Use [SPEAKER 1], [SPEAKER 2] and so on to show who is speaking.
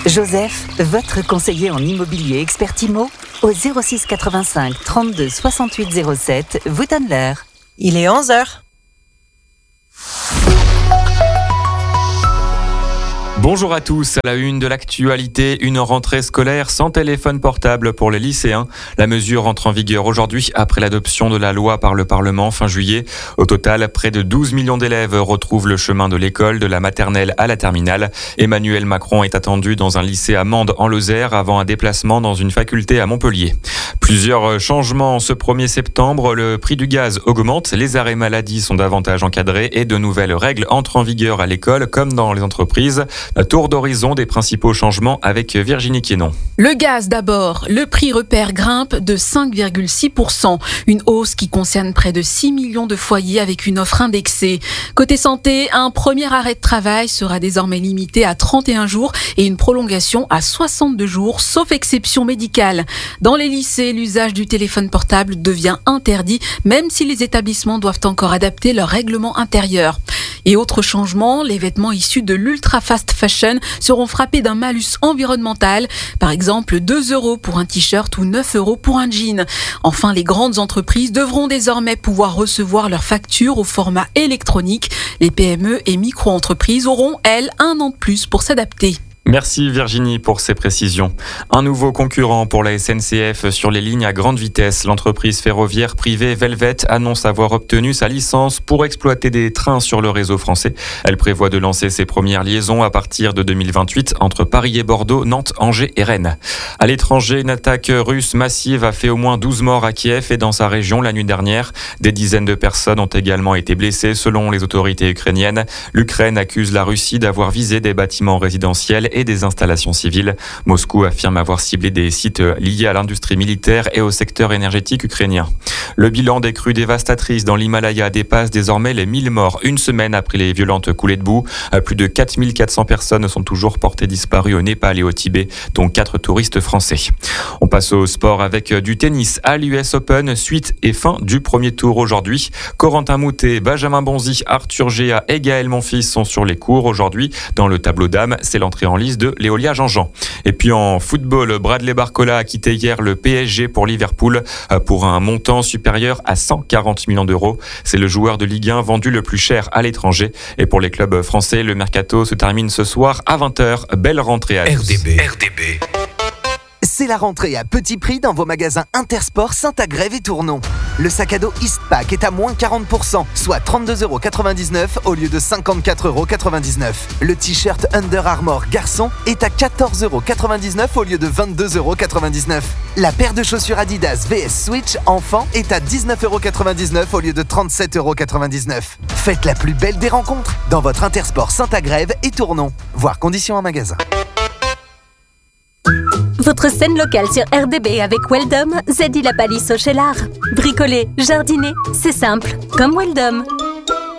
[SPEAKER 1] Joseph, votre conseiller en immobilier expert IMO, au 06 85 32 68 07, vous donne l'heure.
[SPEAKER 2] Il est 11h.
[SPEAKER 3] Bonjour à tous, à la une de l'actualité, une rentrée scolaire sans téléphone portable pour les lycéens. La mesure entre en vigueur aujourd'hui après l'adoption de la loi par le Parlement fin juillet. Au total, près de 12 millions d'élèves retrouvent le chemin de l'école, de la maternelle à la terminale. Emmanuel Macron est attendu dans un lycée à Mende en Lozère avant un déplacement dans une faculté à Montpellier. Plusieurs changements ce 1er septembre. Le prix du gaz augmente, les arrêts maladie sont davantage encadrés et de nouvelles règles entrent en vigueur à l'école comme dans les entreprises. Tour d'horizon des principaux changements avec Virginie Quénon.
[SPEAKER 4] Le gaz d'abord. Le prix repère grimpe de 5,6%. Une hausse qui concerne près de 6 millions de foyers avec une offre indexée. Côté santé, un premier arrêt de travail sera désormais limité à 31 jours et une prolongation à 62 jours, sauf exception médicale. Dans les lycées, l'usage du téléphone portable devient interdit, même si les établissements doivent encore adapter leur règlement intérieur. Et autre changement, les vêtements issus de l'ultra fast fashion seront frappés d'un malus environnemental. Par exemple, 2 € pour un t-shirt ou 9 € pour un jean. Enfin, les grandes entreprises devront désormais pouvoir recevoir leurs factures au format électronique. Les PME et micro-entreprises auront, elles, 1 an de plus pour s'adapter.
[SPEAKER 3] Merci Virginie pour ces précisions. Un nouveau concurrent pour la SNCF sur les lignes à grande vitesse. L'entreprise ferroviaire privée Velvet annonce avoir obtenu sa licence pour exploiter des trains sur le réseau français. Elle prévoit de lancer ses premières liaisons à partir de 2028 entre Paris et Bordeaux, Nantes, Angers et Rennes. À l'étranger, une attaque russe massive a fait au moins 12 morts à Kiev et dans sa région la nuit dernière. Des dizaines de personnes ont également été blessées selon les autorités ukrainiennes. L'Ukraine accuse la Russie d'avoir visé des bâtiments résidentiels et des installations civiles. Moscou affirme avoir ciblé des sites liés à l'industrie militaire et au secteur énergétique ukrainien. Le bilan des crues dévastatrices dans l'Himalaya dépasse désormais les 1000 morts une semaine après les violentes coulées de boue. Plus de 4400 personnes sont toujours portées disparues au Népal et au Tibet, dont 4 touristes français. On passe au sport avec du tennis à l'US Open, suite et fin du premier tour aujourd'hui. Corentin Moutet, Benjamin Bonzi, Arthur Géa et Gaël Monfils sont sur les cours aujourd'hui. Dans le tableau dames, c'est l'entrée en lice de Léolia Jean-Jean. Et puis en football, Bradley Barcola a quitté hier le PSG pour Liverpool pour un montant supérieur à 140 millions d'euros. C'est le joueur de Ligue 1 vendu le plus cher à l'étranger. Et pour les clubs français, le mercato se termine ce soir à 20h. Belle rentrée à tous.
[SPEAKER 5] RDB. C'est la rentrée à petit prix dans vos magasins Intersport Saint-Agrève et Tournon. Le sac à dos Eastpak est à moins 40%, soit 32,99 € au lieu de 54,99 €. Le t-shirt Under Armour garçon est à 14,99 € au lieu de 22,99 €. La paire de chaussures Adidas VS Switch enfant est à 19,99 € au lieu de 37,99 €. Faites la plus belle des rencontres dans votre Intersport Saint-Agrève et Tournon. Voir conditions en magasin.
[SPEAKER 6] Votre scène locale sur RDB avec Weldom, Zeddy la palisse au Cheylard. Bricoler, jardiner, c'est simple, comme Weldom.